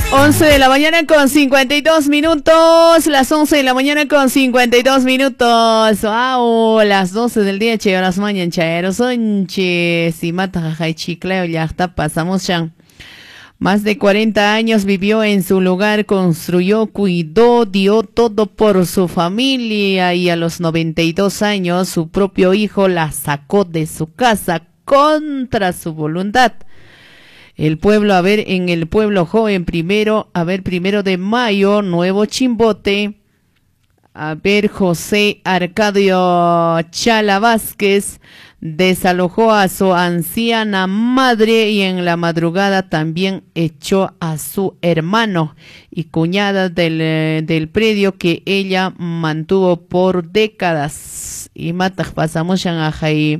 11 de la mañana con 52 minutos, las 11 de la mañana con 52 minutos, wow, las 12 del día, che, horas mañana, chaero, sonche, si mata, jajay, chicleo, ya está, pasamos ya. Más de 40 años vivió en su lugar, construyó, cuidó, dio todo por su familia y a los 92 años su propio hijo la sacó de su casa contra su voluntad. El pueblo, en el pueblo joven primero de mayo, Nuevo Chimbote, José Arcadio Chala Vázquez desalojó a su anciana madre y en la madrugada también echó a su hermano y cuñada del predio que ella mantuvo por décadas. Y mataj pasamos en Ajay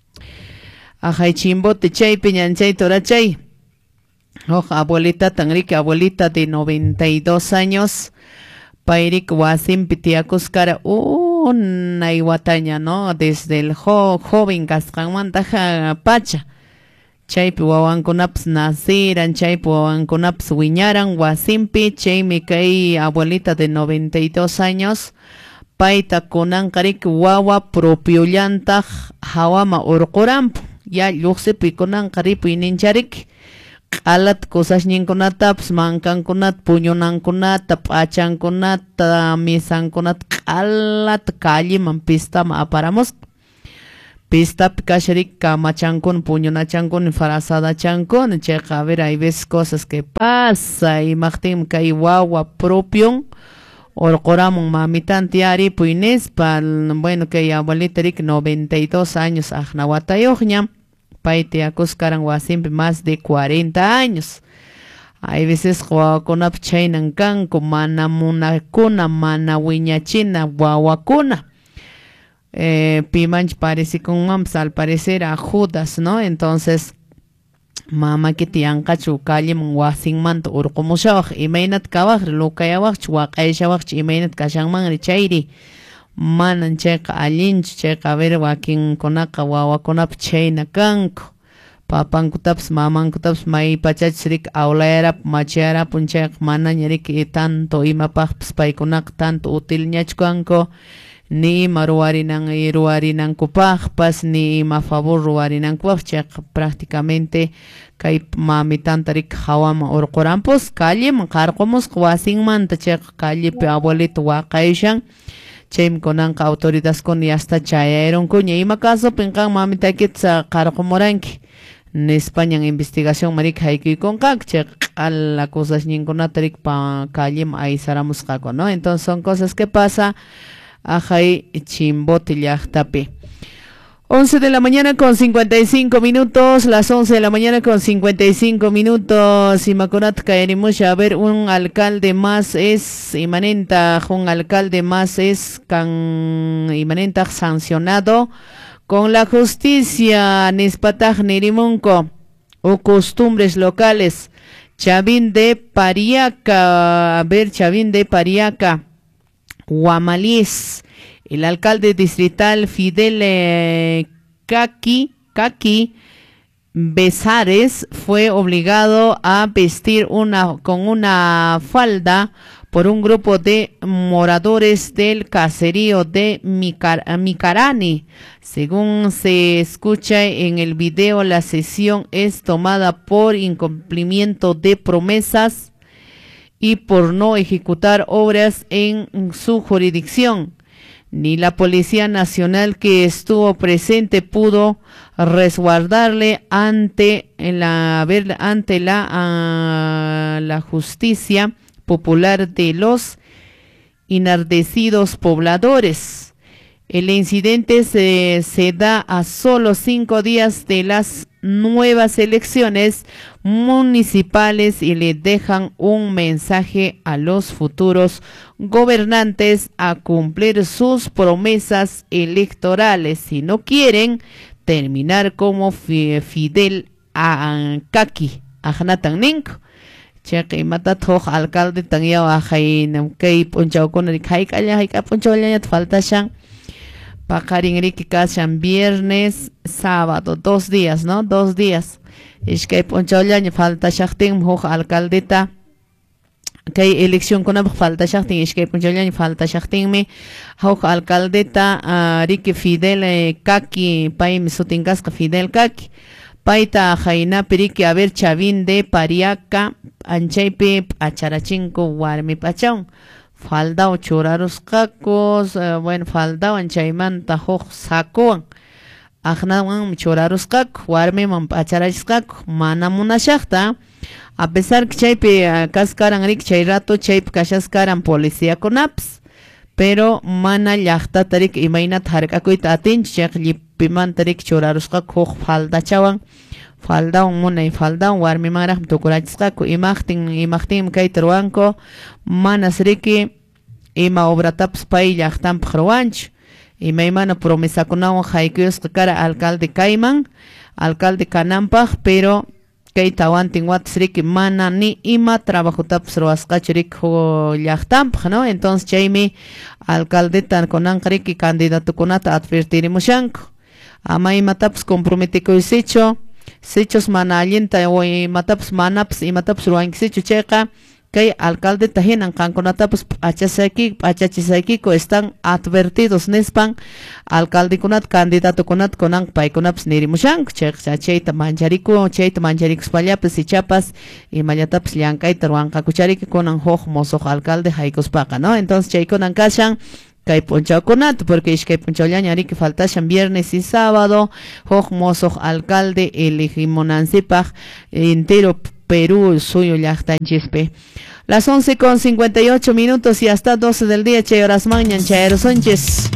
Chimbote Chay, Peñanchay, Torachay. Abuelita tan rica, abuelita de 92 años, Pairik Wasim Pitiacuskara, una iguataña, ¿no? Desde el joven Cascanmantaja Pacha. Chaypi wawankunaps naciran, chaypi wawankunaps wiñaran, Wasimpi, chaymi kay abuelita de 92 años, Paita kunankarik wawa propio llanta hawama urqurampu, ya lluqsipi kunankaripi nincharik. Alat cosas ninkunataps mankankunat puñunankunata p'achankunata misankunata alat calliman pistama aparamos pistapi kasharik kamachankun puñunachankun farasadachankun cheqa a ver hay veces cosas que pasa y maqtin kay wawa propio orqoramun mamitan tiari puines bueno que abuelita rik 92 años ajnawatayuqña Paite acuscaran siempre más de 40 años. Hay veces con chainan canco, mana munacuna, mana wiñachina, guaguacuna. Pimanch parece con mams, al parecer a Judas, ¿no? Entonces, mama que te han cachu calle wasin manto urcomushawak, y mainat kabak, lucayawak, chuacaishawak, y mainat kashangman richairi. Manan checa alinch checa ver wakin konaka wawa konap chayna kanko papankutaps mamankutaps may pachachrik aulayarap machayarap unchek manan yarik tanto imapaqpas paykunak tanto util ñachkanko ni ima ruwarinankupaqpas ni ima favor ruwarinankupaq chek prácticamente kay mamitantarik hawama urquranpus calleman qarqumus wasinmanta chek callepi abuelito waqayshan Chem konanka autoridades con y hasta chayaron cuña y macaso pencan mamita kitsa carcomoranki en España en investigación marica haiki con cacche a la cosas ningunatarik pa callim ahí saramos caco, ¿no? Entonces son cosas que pasa ajay Chimbote yachtape. 11 de la mañana con 55 minutos, las 11 de la mañana con 55 minutos, y Maconat caeremos a ver un alcalde más es imanenta, un alcalde más es can imanenta sancionado con la justicia Nispataj Nirimunco o costumbres locales, Chavín de Pariaca, a ver Chavín de Pariaca, Guamalís. El alcalde distrital Fidel Kaki Besares fue obligado a vestir con una falda por un grupo de moradores del caserío de Micarani. Según se escucha en el video, la sesión es tomada por incumplimiento de promesas y por no ejecutar obras en su jurisdicción. Ni la Policía Nacional que estuvo presente pudo resguardarle ante la justicia popular de los enardecidos pobladores. El incidente se da a solo 5 días de las nuevas elecciones municipales y le dejan un mensaje a los futuros gobernantes a cumplir sus promesas electorales si no quieren terminar como Fidel Kaki Ajnatan Nink. Cheque mata toj alcalde tangiao ajain kay punchao con el kai punchao falta shan Pacarinrique Kashan viernes, sábado, 2 días, ¿no? 2 días. Es que ponchollaña falta shachtin muj alcaldeta kay elección kuna falta shaktin ishkay punchallaña falta shaktinmi hawq alcaldeta Ricky Fidel Kaki paymi sutinqasqa Fidel Kaki payta haynapi Ricky haber Chavín de Pariaca anchaypi p'acharachinku warmi p'achawan faldaw churarusqakus bueno faldawan chaymanta huk sakuwan aqnawan churarusqaku warmiman p'acharachishqaku mana munashaqta a pesar que chaypi kaskaran rik chay rato chaypi kashascaran policíakunapas pero mana llaqtata rik imaynata hark'akuyta atinchu chayqa llipimanta rik churarusqaku huk faldachawan faldawan munay faldawan warmimanraqmi tukurachisqaku imaqtinmi kayta ruwanku manas riki ima obratapas pay llaqtanpaq ruwanchu imaymana promesakunawan haykuyusqa kara alcalde kayman alcalde kananpaq pero kay tawantin watas riki mana ni ima trabajutapas ruwasqachu riki llaqtanpaq no entonces chaymi alcaldeta kunanqa riki candidatukunata advertirimushanku ama imatapas comprometikuysichu sichus mana allinta imatapas manapas imatapas ruwankisichu chayqa kay alcaldeta hinan qankunatapas p'achachisaykiku están advertidos nispan alcaldekunata candidatukunata kunanqa paykunapas nirimushanku chayqa chayta mancharikuspallapas ichapas imallatapas llankayta ruwanqakuchariki kunan huk musuq alcalde haykuspaqa no entonces chaykunan kashan kay punchawkunata porque ishkay punchawllaña riki faltashan viernes y sábado huk musuq alcalde elegimunansipaq entero Perú suyo llaqtanchispi. Las 11:58 y hasta 12 del día, chay horas mañan, chay Sánchez.